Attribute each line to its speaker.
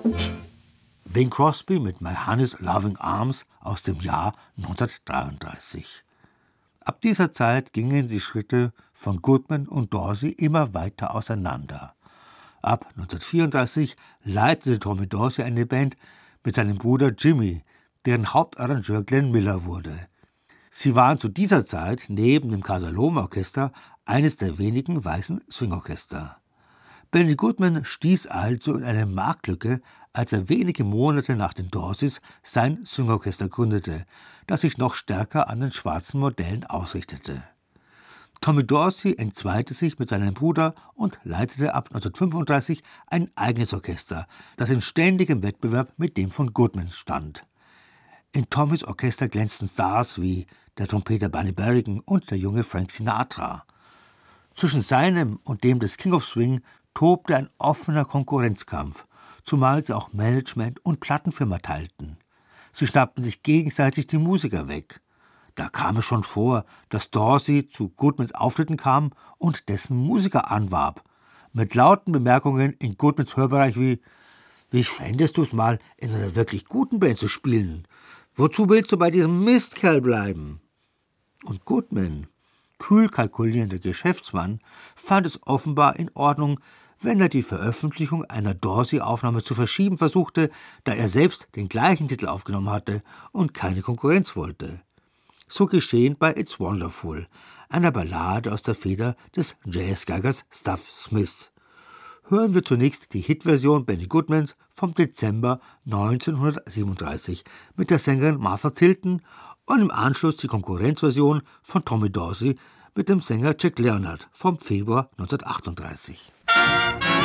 Speaker 1: Bing Crosby mit My Honey's Loving Arms aus dem Jahr 1933. Ab dieser Zeit gingen die Schritte von Goodman und Dorsey immer weiter auseinander. Ab 1934 leitete Tommy Dorsey eine Band mit seinem Bruder Jimmy, deren Hauptarrangeur Glenn Miller wurde. Sie waren zu dieser Zeit neben dem Casa Loma Orchester eines der wenigen weißen Swingorchester. Benny Goodman stieß also in eine Marktlücke, als er wenige Monate nach den Dorseys sein Swingorchester gründete, das sich noch stärker an den schwarzen Modellen ausrichtete. Tommy Dorsey entzweite sich mit seinem Bruder und leitete ab 1935 ein eigenes Orchester, das in ständigem Wettbewerb mit dem von Goodman stand. In Tommys Orchester glänzten Stars wie der Trompeter Bunny Berrigan und der junge Frank Sinatra. Zwischen seinem und dem des King of Swing tobte ein offener Konkurrenzkampf, zumal sie auch Management und Plattenfirma teilten. Sie schnappten sich gegenseitig die Musiker weg. Da kam es schon vor, dass Dorsey zu Goodmans Auftritten kam und dessen Musiker anwarb, mit lauten Bemerkungen in Goodmans Hörbereich wie fändest du es mal, in einer wirklich guten Band zu spielen? Wozu willst du bei diesem Mistkerl bleiben? Und Goodman, kühl kalkulierender Geschäftsmann, fand es offenbar in Ordnung, wenn er die Veröffentlichung einer Dorsey-Aufnahme zu verschieben versuchte, da er selbst den gleichen Titel aufgenommen hatte und keine Konkurrenz wollte. So geschehen bei It's Wonderful, einer Ballade aus der Feder des Jazzgeigers Stuff Smith. Hören wir zunächst die Hitversion Benny Goodmans vom Dezember 1937 mit der Sängerin Martha Tilton und im Anschluss die Konkurrenzversion von Tommy Dorsey mit dem Sänger Jack Leonard vom Februar 1938.